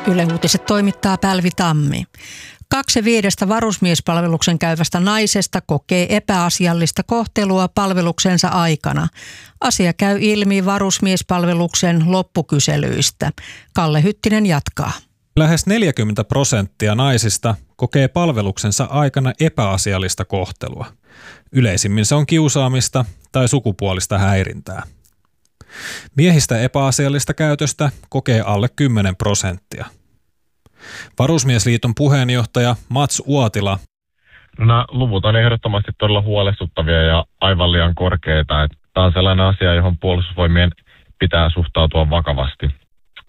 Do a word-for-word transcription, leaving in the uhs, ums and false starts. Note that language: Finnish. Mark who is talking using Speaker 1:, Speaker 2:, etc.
Speaker 1: Yle Uutiset toimittaa Pälvi Tammi. Kaksi viidestä varusmiespalveluksen käyvästä naisesta kokee epäasiallista kohtelua palveluksensa aikana. Asia käy ilmi varusmiespalveluksen loppukyselyistä. Kalle Hyttinen jatkaa.
Speaker 2: Lähes neljäkymmentä prosenttia naisista kokee palveluksensa aikana epäasiallista kohtelua. Yleisimmin se on kiusaamista tai sukupuolista häirintää. Miehistä epäasiallista käytöstä kokee alle kymmenen prosenttia. Varusmiesliiton puheenjohtaja Mats Uotila.
Speaker 3: No, nämä luvut on ehdottomasti todella huolestuttavia ja aivan liian korkeita. Tämä on sellainen asia, johon puolustusvoimien pitää suhtautua vakavasti.